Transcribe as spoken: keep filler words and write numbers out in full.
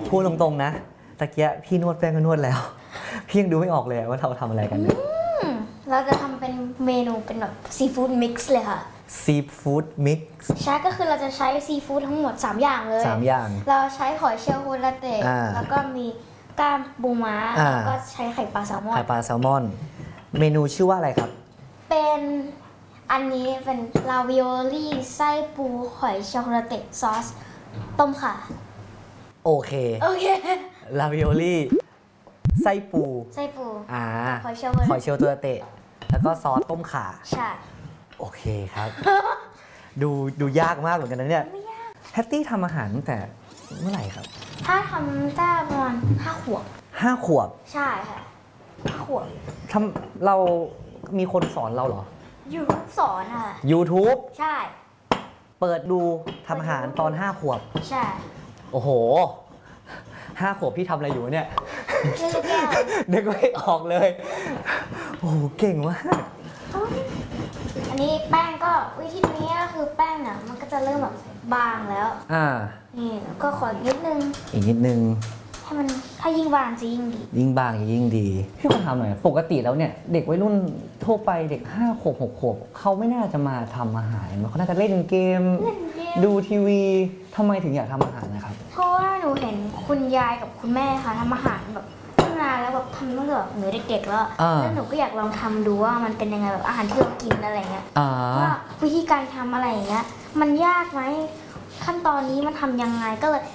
พูดตรงๆนะตะเกียพี่นวดแป้งก็นวดแล้วพี่ยังดูไม่ออกเลยว่าเราทำอะไรกันเนี่ยเราจะทำเป็นเมนูเป็นแบบซีฟู้ดมิกซ์เลยค่ะซีฟู้ดมิกซ์ใช่ก็คือเราจะใช้ซีฟู้ดทั้งหมดสามอย่างเลยสามอย่างเราใช้หอยเชลล์โฮลาเตะแล้วก็มีก้ามปูม้าแล้วก็ใช้ไข่ปลาแซลมอนไข่ปลาแซลมอนเมนูชื่อว่าอะไรครับเป็นอันนี้เป็นลาวิโอลี่ไส้ปูหอยเชลล์โฮลาเตะซอสต้มค่ะโอเคโอเคลาวิโอลี่ไส้ปูไส้ปูอ่าหอยเชลล์หอยเชลล์ตัวเตะแล้วก็ซอสต้มข่าใช่โอเคครับ ดูดูยากมากเหมือนกันนะเนี่ยไม่ยากแพตตี้ทำอาหารตั้งแต่เมื่อไหร่ครับถ้าทำได้ประมาณห้าขวบห้าขวบใช่ค่ะห้าขวบทำเรามีคนสอนเราเหรอ YouTube สอนอ่ะ YouTube ใช่เปิดดูทำอาหารตอนห้าขวบใช่โอ้โหห้าขวบพี่ทำอะไรอยู่เนี่ยแก้วนึกไม่ออกเลยโอ้โหเก่งมากอันนี้แป้งก็วิธีนี้ก็คือแป้งอ่ะมันก็จะเริ่มแบบบางแล้วอ่านี่ก็ขอนิดนึงอีกนิดนึงให้มันถ้ายิ่งบางจะยิ่งดียิ่งบางยิ่งดีพี่ขอถามหน่อยปกติแล้วเนี่ยเด็กวัยรุ่นทั่วไปเด็กห้าขวบหกขวบเขาไม่น่าจะมาทำอาหารเขาน่าจะเล่นเกมดูทีวีทำไมถึงอยากทำอาหารนะครับเพราะว่าหนูเห็นคุณยายกับคุณแม่ค่ะทำอาหารแบบตั้งนานแล้วแบบทำตั้งแต่หนูเด็กๆแล้วแล้วหนูก็อยากลองทำดูว่ามันเป็นยังไงแบบอาหารที่เรากินอะไรเงี้ยว่าวิธีการทำอะไรอย่างเงี้ยมันยากไหมขั้นตอนนี้มันทำยังไงก็เลย